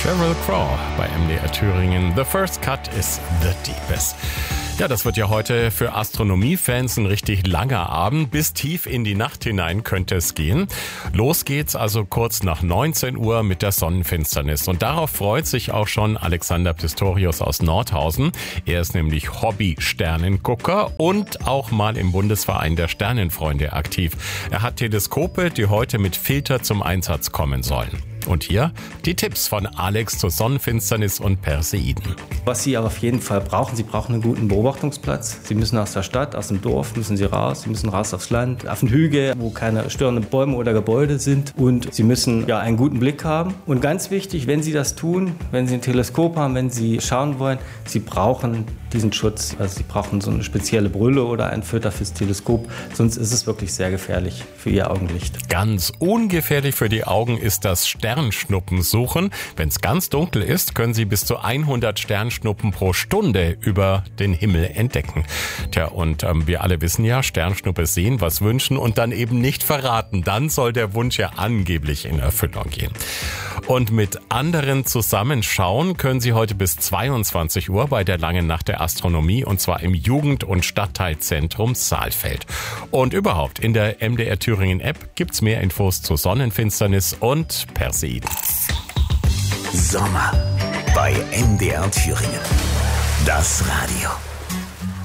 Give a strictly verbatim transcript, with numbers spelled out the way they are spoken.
Sheryl Crow bei M D R Thüringen. The first cut is the deepest. Ja, das wird ja heute für Astronomiefans ein richtig langer Abend. Bis tief in die Nacht hinein könnte es gehen. Los geht's also kurz nach neunzehn Uhr mit der Sonnenfinsternis. Und darauf freut sich auch schon Alexander Pistorius aus Nordhausen. Er ist nämlich Hobby-Sternengucker und auch mal im Bundesverein der Sternenfreunde aktiv. Er hat Teleskope, die heute mit Filter zum Einsatz kommen sollen. Und hier die Tipps von Alex zur Sonnenfinsternis und Perseiden. Was Sie aber auf jeden Fall brauchen, Sie brauchen einen guten Beobachtungsplatz. Sie müssen aus der Stadt, aus dem Dorf müssen Sie raus. Sie müssen raus aufs Land, auf den Hügel, wo keine störenden Bäume oder Gebäude sind. Und Sie müssen ja einen guten Blick haben. Und ganz wichtig, wenn Sie das tun, wenn Sie ein Teleskop haben, wenn Sie schauen wollen, Sie brauchen diesen Schutz. Also Sie brauchen so eine spezielle Brille oder einen Filter fürs Teleskop. Sonst ist es wirklich sehr gefährlich für Ihr Augenlicht. Ganz ungefährlich für die Augen ist das Sternschnuppen suchen. Wenn es ganz dunkel ist, können Sie bis zu hundert Sternschnuppen pro Stunde über den Himmel entdecken. Tja, und ähm, wir alle wissen ja, Sternschnuppe sehen, was wünschen und dann eben nicht verraten. Dann soll der Wunsch ja angeblich in Erfüllung gehen. Und mit anderen zusammenschauen können Sie heute bis zweiundzwanzig Uhr bei der langen Nacht der Astronomie, und zwar im Jugend- und Stadtteilzentrum Saalfeld. Und überhaupt in der M D R Thüringen App gibt's mehr Infos zur Sonnenfinsternis und Perseiden. Sommer bei M D R Thüringen. Das Radio.